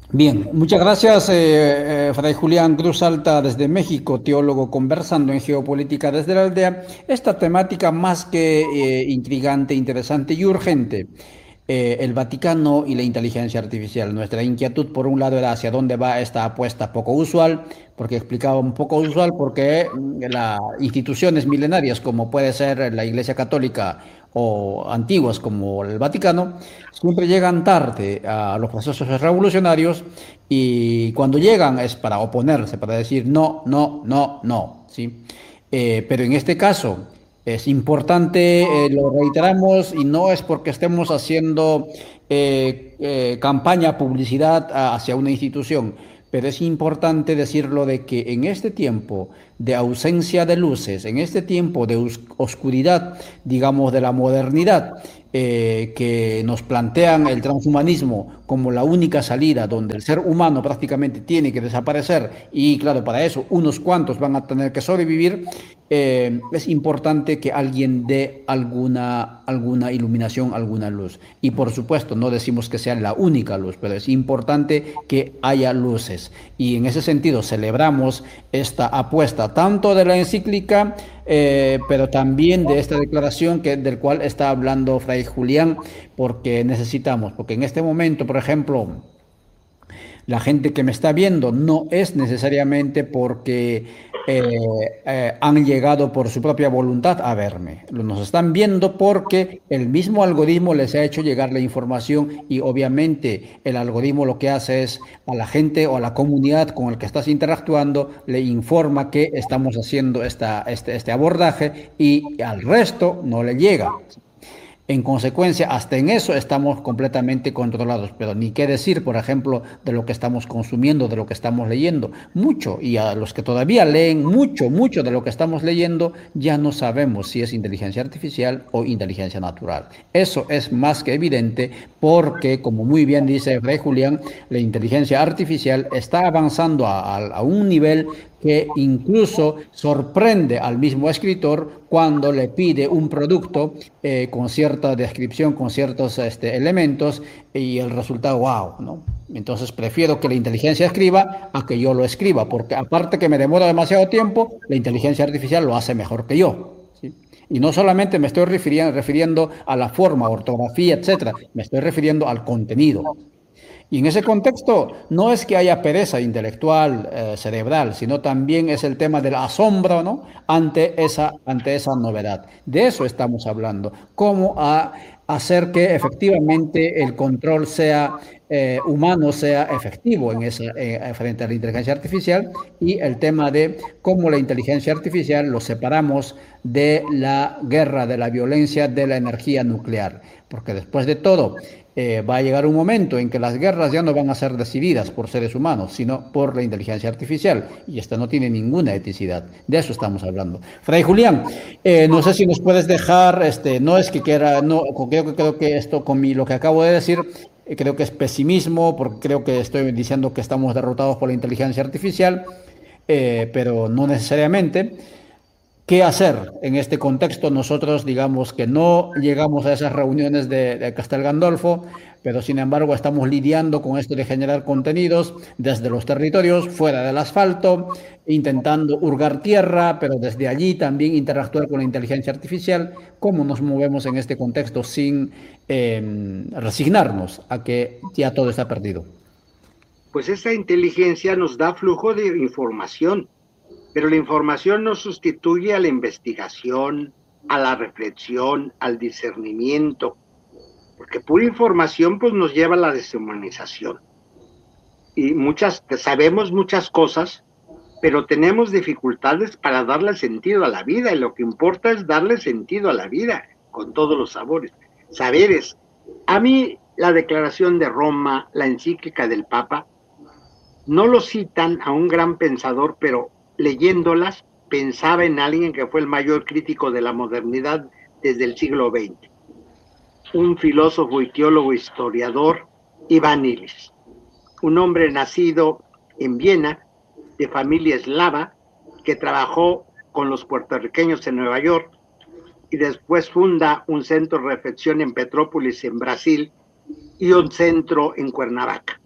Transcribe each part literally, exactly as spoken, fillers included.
Bien, muchas gracias, eh, eh, Fray Julián Cruz Alta desde México, teólogo conversando en geopolítica desde la aldea. Esta temática más que eh, intrigante, interesante y urgente. Eh, el Vaticano y la inteligencia artificial. Nuestra inquietud, por un lado, era hacia dónde va esta apuesta poco usual, porque explicaba un poco usual, porque mm, las instituciones milenarias, como puede ser la Iglesia Católica o antiguas como el Vaticano, siempre llegan tarde a los procesos revolucionarios y cuando llegan es para oponerse, para decir no, no, no, no, ¿sí? Eh, pero en este caso es importante, eh, lo reiteramos, y no es porque estemos haciendo eh, eh, campaña, publicidad a- hacia una institución, pero es importante decirlo de que en este tiempo de ausencia de luces, en este tiempo de os- oscuridad, digamos, de la modernidad, eh, que nos plantean el transhumanismo como la única salida, donde el ser humano prácticamente tiene que desaparecer, y claro, para eso unos cuantos van a tener que sobrevivir, eh, es importante que alguien dé alguna, alguna iluminación, alguna luz. Y por supuesto, no decimos que sea la única luz, pero es importante que haya luces. Y en ese sentido, celebramos esta apuesta tanto de la encíclica, eh, pero también de esta declaración que, del cual está hablando Fray Julián, porque necesitamos, porque en este momento, por ejemplo, la gente que me está viendo no es necesariamente porque eh, eh, han llegado por su propia voluntad a verme. Nos están viendo porque el mismo algoritmo les ha hecho llegar la información y obviamente el algoritmo lo que hace es a la gente o a la comunidad con el que estás interactuando le informa que estamos haciendo esta, este, este abordaje y al resto no le llega. En consecuencia, hasta en eso estamos completamente controlados, pero ni qué decir, por ejemplo, de lo que estamos consumiendo, de lo que estamos leyendo. Mucho, y a los que todavía leen mucho, mucho de lo que estamos leyendo, ya no sabemos si es inteligencia artificial o inteligencia natural. Eso es más que evidente porque, como muy bien dice Fray Julián, la inteligencia artificial está avanzando a, a- a un nivel que incluso sorprende al mismo escritor cuando le pide un producto eh, con cierta descripción, con ciertos este, elementos y el resultado, wow, ¿no? Entonces prefiero que la inteligencia escriba a que yo lo escriba, porque aparte que me demora demasiado tiempo, la inteligencia artificial lo hace mejor que yo. ¿Sí? Y no solamente me estoy refiriendo, refiriendo a la forma, ortografía, etcétera, me estoy refiriendo al contenido. Y en ese contexto no es que haya pereza intelectual, eh, cerebral, sino también es el tema del asombro, ¿no? Ante esa, ante esa novedad. De eso estamos hablando. Cómo a- hacer que efectivamente el control sea eh, humano, sea efectivo en esa, eh, frente a la inteligencia artificial y el tema de cómo la inteligencia artificial lo separamos de la guerra, de la violencia, de la energía nuclear. Porque después de todo, eh, va a llegar un momento en que las guerras ya no van a ser decididas por seres humanos, sino por la inteligencia artificial. Y esta no tiene ninguna eticidad. De eso estamos hablando. Fray Julián, eh, no sé si nos puedes dejar, este, no es que quiera, no, creo que creo que esto con mi, lo que acabo de decir, eh, creo que es pesimismo, porque creo que estoy diciendo que estamos derrotados por la inteligencia artificial, eh, pero no necesariamente. ¿Qué hacer en este contexto? Nosotros, digamos que no llegamos a esas reuniones de, de Castel Gandolfo, pero sin embargo estamos lidiando con esto de generar contenidos desde los territorios, fuera del asfalto, intentando hurgar tierra, pero desde allí también interactuar con la inteligencia artificial. ¿Cómo nos movemos en este contexto sin eh, resignarnos a que ya todo está perdido? Pues esa inteligencia nos da flujo de información, pero la información no sustituye a la investigación, a la reflexión, al discernimiento, porque pura información pues nos lleva a la deshumanización. Y muchas, sabemos muchas cosas, pero tenemos dificultades para darle sentido a la vida, y lo que importa es darle sentido a la vida, con todos los sabores, saberes. A mí la declaración de Roma, la encíclica del Papa, no lo citan a un gran pensador, pero leyéndolas pensaba en alguien que fue el mayor crítico de la modernidad desde el siglo veinte, un filósofo y teólogo historiador, Iván Illich, un hombre nacido en Viena, de familia eslava, que trabajó con los puertorriqueños en Nueva York y después funda un centro de reflexión en Petrópolis, en Brasil, y un centro en Cuernavaca.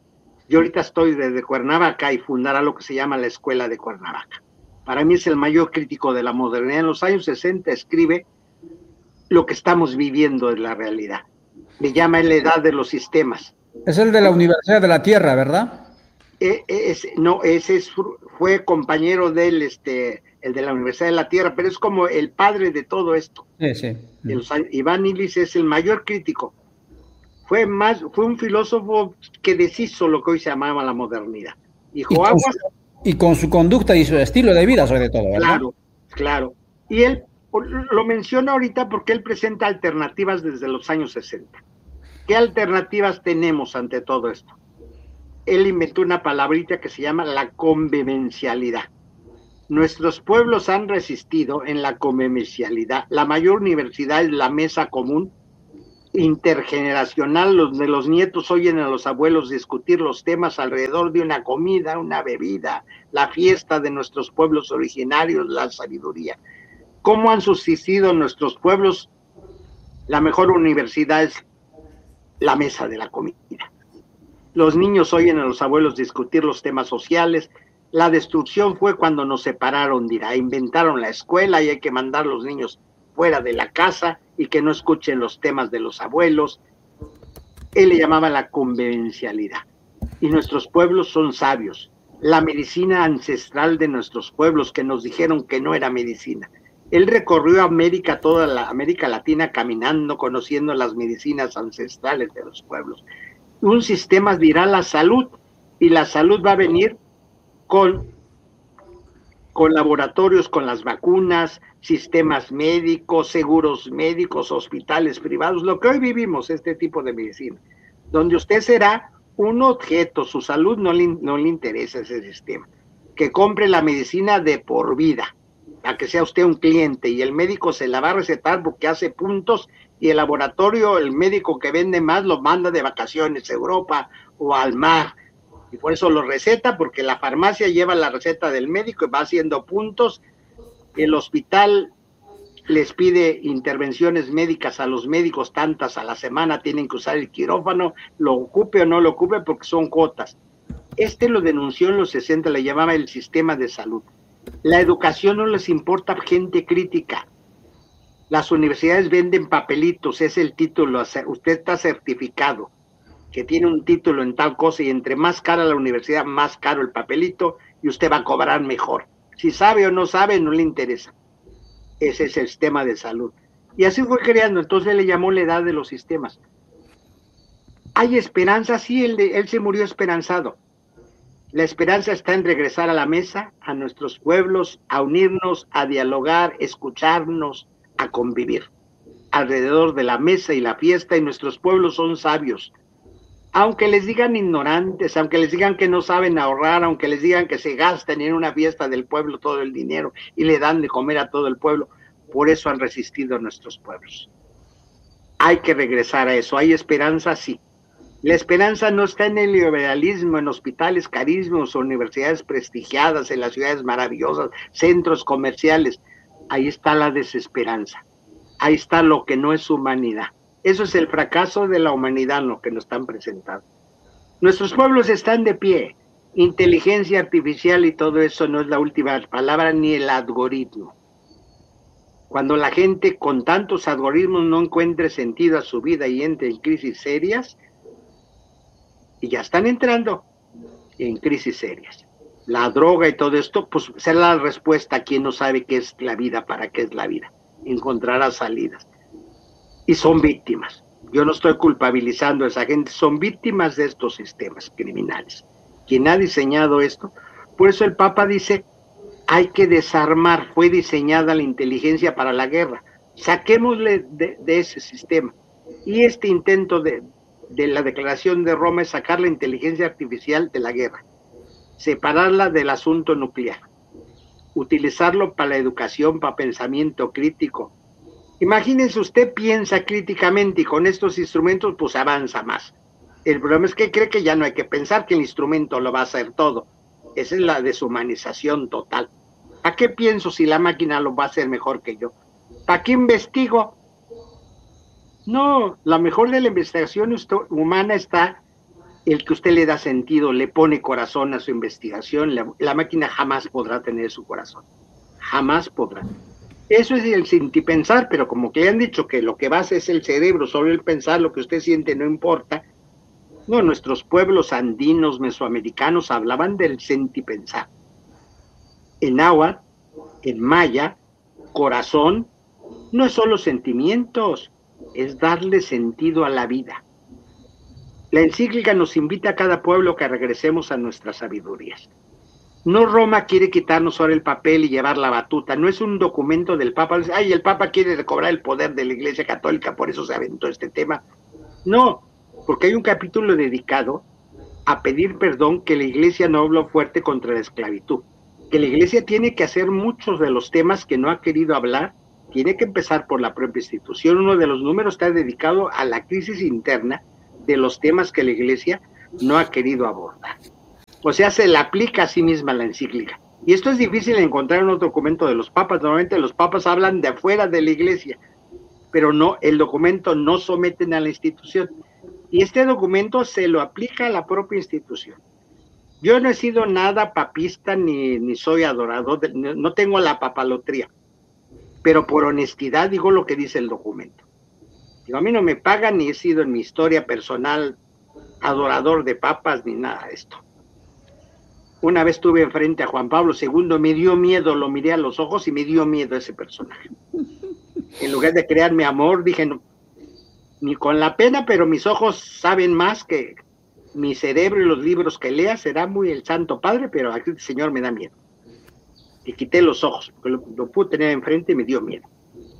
Yo ahorita estoy desde Cuernavaca y fundará lo que se llama la Escuela de Cuernavaca. Para mí es el mayor crítico de la modernidad. En los años sesenta escribe lo que estamos viviendo en la realidad. Le llama la edad de los sistemas. Es el de la Universidad de la Tierra, ¿verdad? Eh, es, no, ese es, fue compañero del, este, el de la Universidad de la Tierra, pero es como el padre de todo esto. Sí, sí. De los, Iván Illich es el mayor crítico. Fue, más, fue un filósofo que deshizo lo que hoy se llamaba la modernidad. Dijo, y, con aguas, su, y con su conducta y su estilo de vida, sobre todo, ¿verdad? Claro, claro. Y él lo menciona ahorita porque él presenta alternativas desde los años sesenta. ¿Qué alternativas tenemos ante todo esto? Él inventó una palabrita que se llama la convivencialidad. Nuestros pueblos han resistido en la convivencialidad. La mayor universidad es la mesa común intergeneracional, donde los nietos oyen a los abuelos discutir los temas alrededor de una comida, una bebida, la fiesta de nuestros pueblos originarios, la sabiduría. ¿Cómo han subsistido nuestros pueblos? La mejor universidad es la mesa de la comida. Los niños oyen a los abuelos discutir los temas sociales. La destrucción fue cuando nos separaron, dirá, inventaron la escuela y hay que mandar a los niños fuera de la casa y que no escuchen los temas de los abuelos. Él le llamaba la convivencialidad. Y nuestros pueblos son sabios. La medicina ancestral de nuestros pueblos, que nos dijeron que no era medicina. Él recorrió América, toda la América Latina, caminando, conociendo las medicinas ancestrales de los pueblos. Un sistema dirá la salud, y la salud va a venir con, con laboratorios, con las vacunas, sistemas médicos, seguros médicos, hospitales privados, lo que hoy vivimos, este tipo de medicina, donde usted será un objeto, su salud no le, no le interesa ese sistema, que compre la medicina de por vida, a que sea usted un cliente, y el médico se la va a recetar porque hace puntos, y el laboratorio, el médico que vende más, lo manda de vacaciones a Europa o al mar, y por eso lo receta, porque la farmacia lleva la receta del médico y va haciendo puntos. El hospital les pide intervenciones médicas a los médicos, tantas a la semana, tienen que usar el quirófano, lo ocupe o no lo ocupe porque son cuotas. Este lo denunció en los sesenta, le llamaba el sistema de salud. La educación no les importa gente crítica. Las universidades venden papelitos, es el título, usted está certificado, que tiene un título en tal cosa, y entre más cara la universidad, más caro el papelito, y usted va a cobrar mejor. Si sabe o no sabe, no le interesa. Ese es el sistema de salud. Y así fue creando, entonces le llamó la edad de los sistemas. ¿Hay esperanza? Sí, él, él se murió esperanzado. La esperanza está en regresar a la mesa, a nuestros pueblos, a unirnos, a dialogar, escucharnos, a convivir alrededor de la mesa y la fiesta, y nuestros pueblos son sabios. Aunque les digan ignorantes, aunque les digan que no saben ahorrar, aunque les digan que se gastan en una fiesta del pueblo todo el dinero y le dan de comer a todo el pueblo, por eso han resistido nuestros pueblos. Hay que regresar a eso. ¿Hay esperanza? Sí. La esperanza no está en el liberalismo, en hospitales carísimos, universidades prestigiadas, en las ciudades maravillosas, centros comerciales. Ahí está la desesperanza. Ahí está lo que no es humanidad. Eso es el fracaso de la humanidad, lo que nos están presentando. Nuestros pueblos están de pie. Inteligencia artificial y todo eso no es la última palabra, ni el algoritmo. Cuando la gente con tantos algoritmos no encuentre sentido a su vida y entre en crisis serias, y ya están entrando en crisis serias. La droga y todo esto, pues será la respuesta a quien no sabe qué es la vida, para qué es la vida. Encontrará salidas. Y son víctimas. Yo no estoy culpabilizando a esa gente, son víctimas de estos sistemas criminales. Quien ha diseñado esto, por eso el Papa dice, hay que desarmar, fue diseñada la inteligencia para la guerra, saquémosle de, de ese sistema. Y este intento de, de la Declaración de Roma es sacar la inteligencia artificial de la guerra, separarla del asunto nuclear, utilizarlo para la educación, para pensamiento crítico. Imagínense, usted piensa críticamente y con estos instrumentos pues avanza más. El problema es que cree que ya no hay que pensar, que el instrumento lo va a hacer todo. Esa es la deshumanización total. ¿Para qué pienso si la máquina lo va a hacer mejor que yo? ¿Para qué investigo? No, la mejor de la investigación humana está el que usted le da sentido, le pone corazón a su investigación, la, la máquina jamás podrá tener su corazón. Jamás podrá. Eso es el sentipensar, pero como que le han dicho que lo que basa es el cerebro, solo el pensar, lo que usted siente no importa. No, nuestros pueblos andinos, mesoamericanos, hablaban del sentipensar. En náhuatl, en maya, corazón, no es solo sentimientos, es darle sentido a la vida. La encíclica nos invita a cada pueblo que regresemos a nuestras sabidurías. No Roma quiere quitarnos ahora el papel y llevar la batuta, no es un documento del Papa, ay, el Papa quiere recobrar el poder de la Iglesia Católica, por eso se aventó este tema. No, porque hay un capítulo dedicado a pedir perdón, que la Iglesia no habló fuerte contra la esclavitud, que la Iglesia tiene que hacer muchos de los temas que no ha querido hablar, tiene que empezar por la propia institución. Uno de los números está dedicado a la crisis interna de los temas que la Iglesia no ha querido abordar. O sea, se la aplica a sí misma la encíclica. Y esto es difícil de encontrar en los documentos de los papas. Normalmente los papas hablan de afuera de la Iglesia, pero no, el documento no someten a la institución. Y este documento se lo aplica a la propia institución. Yo no he sido nada papista ni, ni soy adorador, de, no tengo la papalotría, pero por honestidad digo lo que dice el documento. Digo, a mí no me pagan ni he sido en mi historia personal adorador de papas ni nada de esto. Una vez estuve enfrente a Juan Pablo segundo, me dio miedo, lo miré a los ojos y me dio miedo ese personaje. En lugar de crearme amor, dije, no, ni con la pena, pero mis ojos saben más que mi cerebro y los libros que lea, será muy el Santo Padre, pero aquí el Señor me da miedo. Y quité los ojos, porque lo, lo pude tener enfrente y me dio miedo.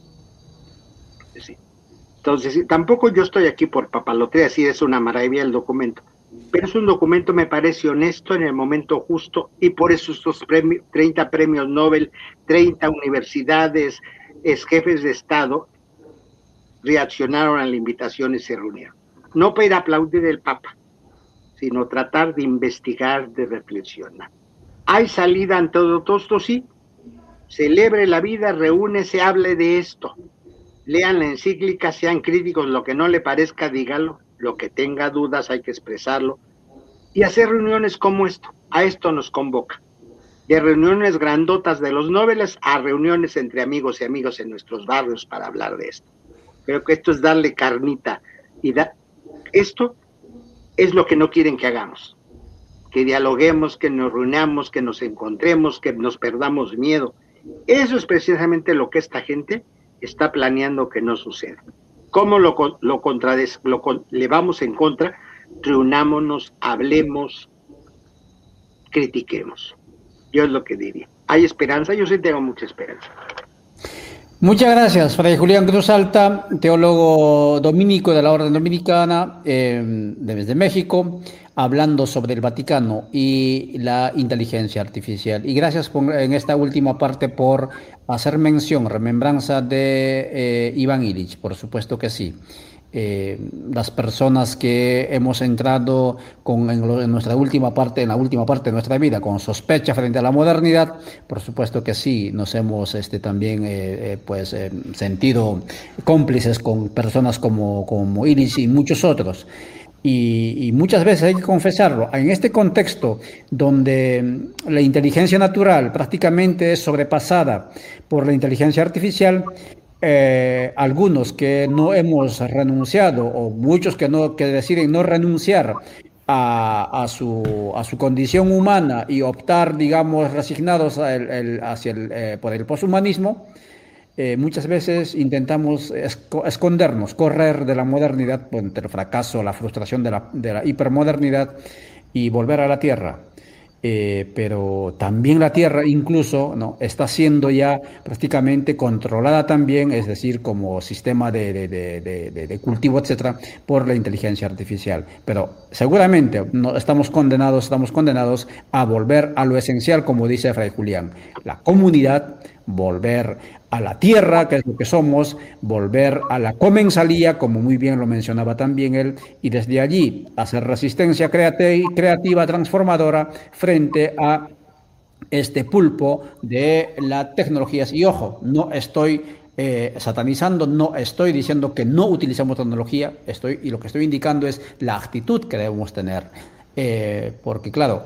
Sí. Entonces, tampoco yo estoy aquí por papalotría, sí es una maravilla el documento, pero es un documento, me parece honesto en el momento justo, y por eso estos premios, treinta premios Nobel, treinta universidades, ex jefes de Estado, reaccionaron a la invitación y se reunieron. No para ir a aplaudir el Papa, sino tratar de investigar, de reflexionar. ¿Hay salida ante todo esto? Sí. Celebre la vida, reúnese, hable de esto. Lean la encíclica, sean críticos, lo que no le parezca, dígalo. Lo que tenga dudas hay que expresarlo. Y hacer reuniones como esto. A esto nos convoca. De reuniones grandotas de los nobles a reuniones entre amigos y amigos en nuestros barrios para hablar de esto. Creo que esto es darle carnita. Y da... esto es lo que no quieren que hagamos. Que dialoguemos, que nos reunamos, que nos encontremos, que nos perdamos miedo. Eso es precisamente lo que esta gente está planeando que no suceda. ¿Cómo lo, lo, contrades, lo le vamos en contra? Reunámonos, hablemos, critiquemos. Yo es lo que diría. ¿Hay esperanza? Yo sí tengo mucha esperanza. Muchas gracias, Fray Julián Cruz Alta, teólogo dominico de la Orden Dominicana, eh, desde México, hablando sobre el Vaticano y la inteligencia artificial. Y gracias por, en esta última parte por hacer mención, remembranza de eh, Iván Illich, por supuesto que sí. Eh, las personas que hemos entrado con, en, lo, en nuestra última parte, en la última parte de nuestra vida, con sospecha frente a la modernidad, por supuesto que sí, nos hemos este, también eh, eh, pues, eh, sentido cómplices con personas como, como Illich y muchos otros. Y, y muchas veces hay que confesarlo, en este contexto donde la inteligencia natural prácticamente es sobrepasada por la inteligencia artificial, eh, algunos que no hemos renunciado o muchos que, no, que deciden no renunciar a, a, su, a su condición humana y optar, digamos, resignados a el, el, hacia el, eh, por el poshumanismo, Eh, muchas veces intentamos esco escondernos, correr de la modernidad, pues, entre el fracaso, la frustración de la, de la hipermodernidad y volver a la tierra. Eh, pero también la tierra incluso, ¿no?, está siendo ya prácticamente controlada también, es decir, como sistema de, de, de, de, de cultivo, etcétera, por la inteligencia artificial. Pero seguramente no, estamos condenados, estamos condenados a volver a lo esencial, como dice Fray Julián, la comunidad, volver a la tierra, que es lo que somos, volver a la comensalía, como muy bien lo mencionaba también él, y desde allí hacer resistencia creativa, transformadora, frente a este pulpo de las tecnologías. Y ojo, no estoy eh, satanizando, no estoy diciendo que no utilicemos tecnología, estoy, y lo que estoy indicando es la actitud que debemos tener. Eh, porque claro,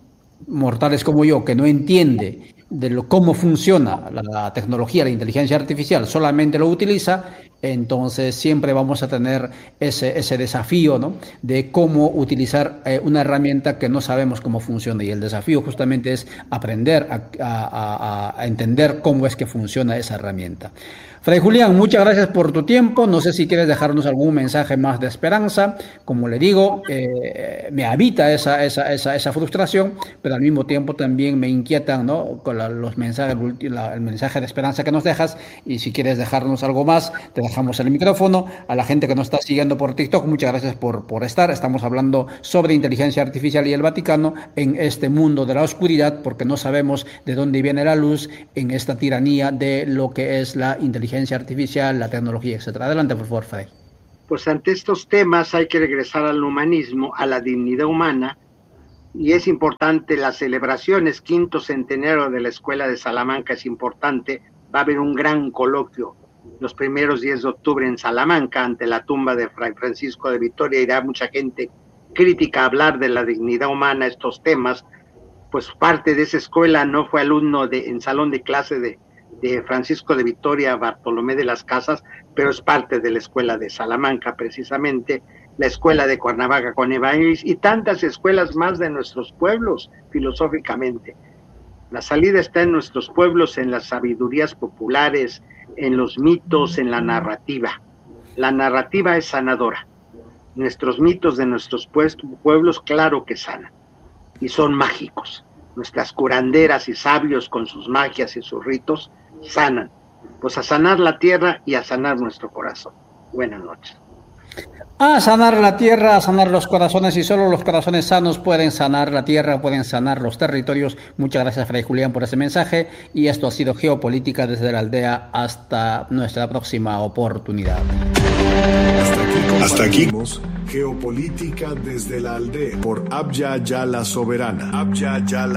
mortales como yo, que no entiende de lo, cómo funciona la, la tecnología, la inteligencia artificial, solamente lo utiliza, entonces siempre vamos a tener ese, ese desafío, ¿no?, de cómo utilizar eh, una herramienta que no sabemos cómo funciona. Y el desafío justamente es aprender a, a, a entender cómo es que funciona esa herramienta. Fray Julián, muchas gracias por tu tiempo. No sé si quieres dejarnos algún mensaje más de esperanza. Como le digo, eh, me habita esa, esa, esa, esa frustración, pero al mismo tiempo también me inquietan, ¿no?, con la, los mensajes, la, el mensaje de esperanza que nos dejas. Y si quieres dejarnos algo más, te dejamos el micrófono. A la gente que nos está siguiendo por TikTok, muchas gracias por, por estar. Estamos hablando sobre inteligencia artificial y el Vaticano en este mundo de la oscuridad, porque no sabemos de dónde viene la luz en esta tiranía de lo que es la inteligencia artificial, la tecnología, etcétera. Adelante, por favor, Fray. Pues ante estos temas hay que regresar al humanismo, a la dignidad humana, y es importante las celebraciones, quinto centenario de la Escuela de Salamanca es importante, va a haber un gran coloquio los primeros días de octubre en Salamanca, ante la tumba de Fray Francisco de Vitoria, irá mucha gente crítica a hablar de la dignidad humana, estos temas, pues parte de esa escuela no fue alumno de, en salón de clase de de Francisco de Vitoria, Bartolomé de las Casas, pero es parte de la escuela de Salamanca, precisamente, la escuela de Cuernavaca con Evangélis y tantas escuelas más de nuestros pueblos, filosóficamente. La salida está en nuestros pueblos, en las sabidurías populares, en los mitos, en la narrativa. La narrativa es sanadora. Nuestros mitos de nuestros pueblos, claro que sanan, y son mágicos. Nuestras curanderas y sabios con sus magias y sus ritos sanan. Pues a sanar la tierra y a sanar nuestro corazón. Buenas noches. A sanar la tierra, a sanar los corazones, y solo los corazones sanos pueden sanar la tierra, pueden sanar los territorios. Muchas gracias, Fray Julián, por ese mensaje. Y esto ha sido Geopolítica desde la Aldea. Hasta nuestra próxima oportunidad. Hasta aquí. Geopolítica desde la Aldea por Abya Yala Soberana. Abya Yala